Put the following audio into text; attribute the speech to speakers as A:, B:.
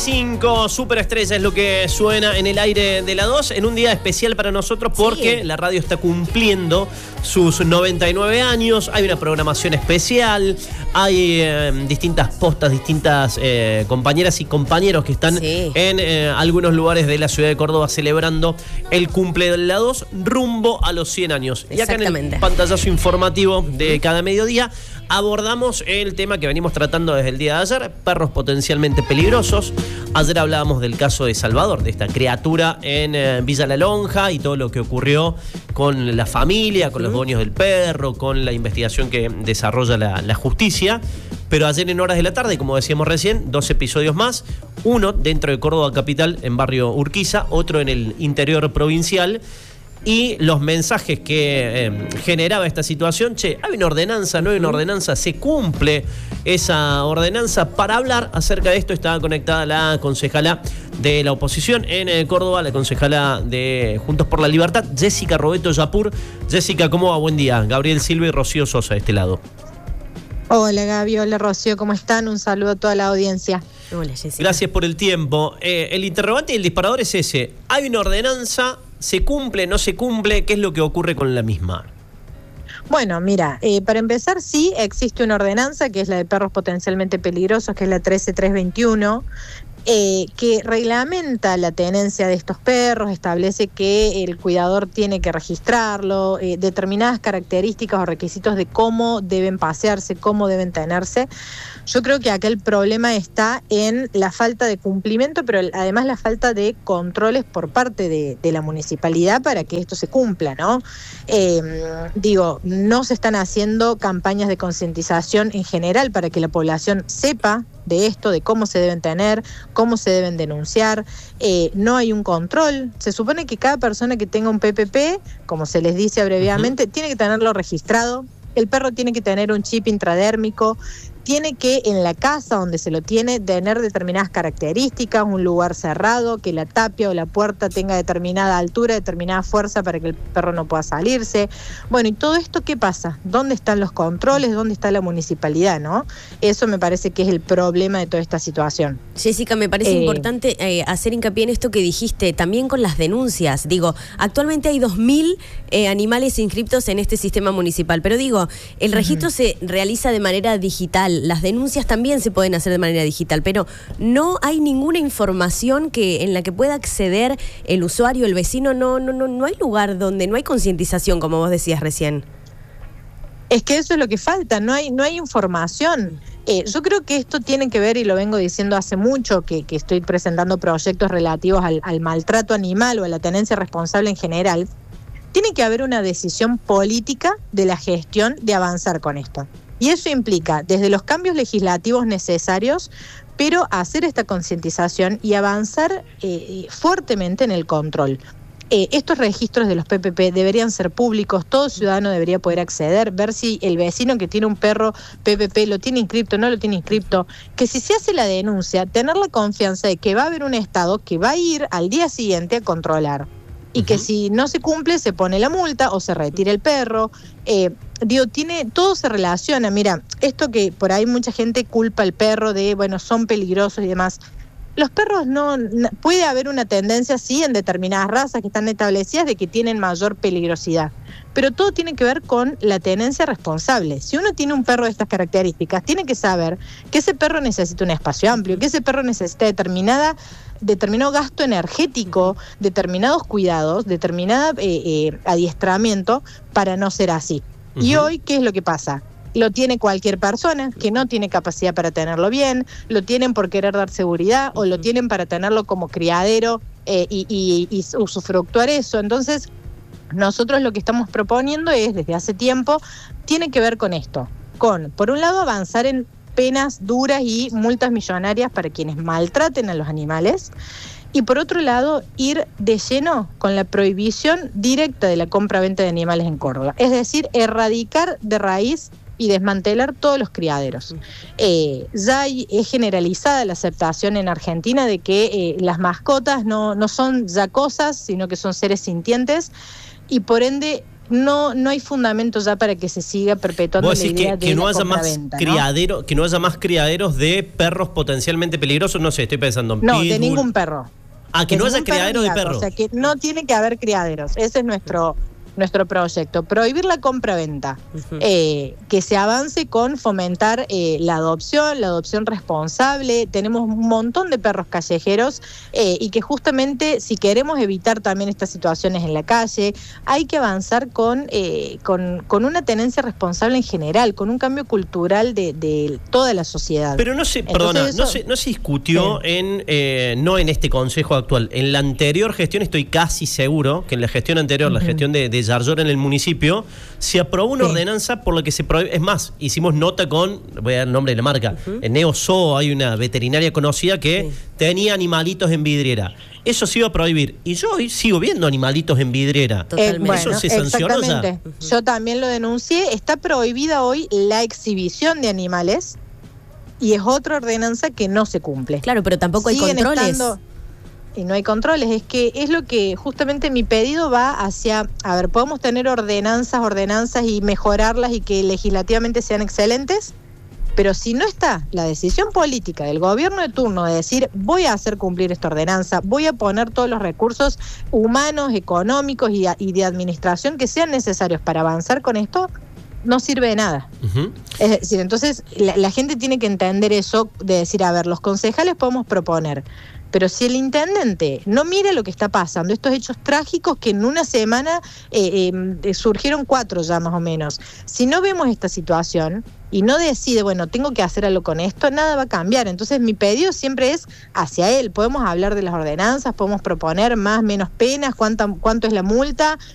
A: 5 superestrellas es lo que suena en el aire de la 2 en un día especial para nosotros porque la radio está cumpliendo sus 99 años. Hay una programación especial, hay distintas postas, distintas compañeras y compañeros que están en algunos lugares de la ciudad de Córdoba celebrando el cumple de la 2 rumbo a los 100 años. Y acá en el pantallazo informativo de cada mediodía abordamos el tema que venimos tratando desde el día de ayer, perros potencialmente peligrosos. Ayer hablábamos del caso de Salvador, de esta criatura en Villa La Lonja y todo lo que ocurrió con la familia, con los dueños del perro, con la investigación que desarrolla la justicia. Pero ayer en horas de la tarde, como decíamos recién, 2 episodios más. Uno dentro de Córdoba capital, en barrio Urquiza, otro en el interior provincial. Y los mensajes que generaba esta situación, hay una ordenanza, no hay una ordenanza, se cumple esa ordenanza. Para hablar acerca de esto estaba conectada la concejala de la oposición en Córdoba, la concejala de Juntos por la Libertad, Jessica Robeto Yapur. Jessica, ¿cómo va? Buen día. Gabriel Silva y Rocío Sosa de este lado.
B: Hola Gaby, hola Rocío, ¿cómo están? Un saludo a toda la audiencia.
A: Hola Jessica. Gracias por el tiempo. El interrogante y el disparador es ese. ¿Hay una ordenanza? ¿Se cumple, no se cumple? ¿Qué es lo que ocurre con la misma?
B: Bueno, mira, para empezar sí existe una ordenanza que es la de perros potencialmente peligrosos, que es la 13321, que reglamenta la tenencia de estos perros, establece que el cuidador tiene que registrarlo, determinadas características o requisitos de cómo deben pasearse, cómo deben tenerse. Yo creo que acá el problema está en la falta de cumplimiento, pero además la falta de controles por parte de la municipalidad para que esto se cumpla, ¿no? No se están haciendo campañas de concientización en general para que la población sepa de esto, de cómo se deben tener, cómo se deben denunciar. No hay un control. Se supone que cada persona que tenga un PPP, como se les dice abreviadamente, tiene que tenerlo registrado. El perro tiene que tener un chip intradérmico, tiene que en la casa donde se lo tiene tener determinadas características, un lugar cerrado, que la tapia o la puerta tenga determinada altura, determinada fuerza para que el perro no pueda salirse. Bueno, ¿y todo esto qué pasa? ¿Dónde están los controles? ¿Dónde está la municipalidad, no? Eso me parece que es el problema de toda esta situación.
C: Jessica, me parece importante hacer hincapié en esto que dijiste, también con las denuncias. Digo, actualmente hay 2.000 animales inscriptos en este sistema municipal, pero digo, el registro se realiza de manera digital. Las denuncias también se pueden hacer de manera digital, pero no hay ninguna información en la que pueda acceder el usuario, el vecino. No hay lugar donde no hay concientización, como vos decías recién.
B: Es que eso es lo que falta, no hay información. Yo creo que esto tiene que ver, y lo vengo diciendo hace mucho, que estoy presentando proyectos relativos al maltrato animal o a la tenencia responsable en general. Tiene que haber una decisión política de la gestión de avanzar con esto. Y eso implica desde los cambios legislativos necesarios, pero hacer esta concientización y avanzar fuertemente en el control. Estos registros de los PPP deberían ser públicos, todo ciudadano debería poder acceder, ver si el vecino que tiene un perro PPP lo tiene inscripto, no lo tiene inscripto, que si se hace la denuncia, tener la confianza de que va a haber un Estado que va a ir al día siguiente a controlar. Y que si no se cumple, se pone la multa o se retira el perro. Todo se relaciona. Mira, esto que por ahí mucha gente culpa al perro de, son peligrosos y demás. Los perros puede haber una tendencia, sí, en determinadas razas que están establecidas de que tienen mayor peligrosidad. Pero todo tiene que ver con la tenencia responsable. Si uno tiene un perro de estas características, tiene que saber que ese perro necesita un espacio amplio, que ese perro necesita determinado gasto energético, determinados cuidados, determinado adiestramiento para no ser así. Y hoy, ¿qué es lo que pasa? Lo tiene cualquier persona que no tiene capacidad para tenerlo bien, lo tienen por querer dar seguridad o lo tienen para tenerlo como criadero y usufructuar eso. Entonces, nosotros lo que estamos proponiendo es, desde hace tiempo, tiene que ver con esto, por un lado, avanzar en penas duras y multas millonarias para quienes maltraten a los animales, y por otro lado, ir de lleno con la prohibición directa de la compra-venta de animales en Córdoba. Es decir, erradicar de raíz y desmantelar todos los criaderos. Ya es generalizada la aceptación en Argentina de que las mascotas no son ya cosas, sino que son seres sintientes, y por ende no hay fundamento ya para que se siga perpetuando la idea de
A: no
B: la
A: haya más
B: compraventa,
A: que no haya más criaderos de perros potencialmente peligrosos, no sé, estoy pensando en
B: no,
A: pitbull.
B: de ningún perro.
A: Que no haya criaderos de perros.
B: O sea, que no tiene que haber criaderos. Ese es nuestro proyecto. Prohibir la compraventa. Que se avance con fomentar la adopción responsable. Tenemos un montón de perros callejeros y que justamente si queremos evitar también estas situaciones en la calle, hay que avanzar con una tenencia responsable en general, con un cambio cultural de toda la sociedad.
A: Pero no se discutió no en este consejo actual. En la anterior gestión estoy casi seguro que en la gestión anterior, la gestión de Yarlor en el municipio, se aprobó una ordenanza por la que se prohíbe. Es más, hicimos nota con, voy a dar el nombre de la marca, en Neozoo hay una veterinaria conocida que tenía animalitos en vidriera. Eso se iba a prohibir. Y yo hoy sigo viendo animalitos en vidriera.
C: Totalmente.
A: ¿Eso se sancionó ya?
B: Yo también lo denuncié. Está prohibida hoy la exhibición de animales y es otra ordenanza que no se cumple.
C: Claro, pero tampoco hay controles.
B: Y no hay controles, es que es lo que justamente mi pedido va hacia, a ver, podemos tener ordenanzas y mejorarlas y que legislativamente sean excelentes, pero si no está la decisión política del gobierno de turno de decir voy a hacer cumplir esta ordenanza, voy a poner todos los recursos humanos, económicos y de administración que sean necesarios para avanzar con esto, no sirve de nada. Es decir, entonces la gente tiene que entender eso, de decir, a ver, los concejales podemos proponer, pero si el intendente no mira lo que está pasando, estos hechos trágicos que en una semana surgieron 4 ya más o menos, si no vemos esta situación y no decide, bueno, tengo que hacer algo con esto, nada va a cambiar. Entonces mi pedido siempre es hacia él. Podemos hablar de las ordenanzas, podemos proponer más, menos penas, cuánto es la multa,